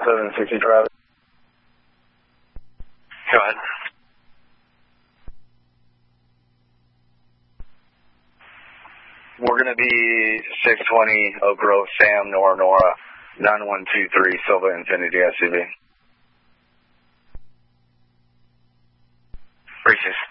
760 traffic. Go ahead. We're going to be 620 Oak Grove, Sam, Nora, 9123, Silva Infinity SUV. Reese's.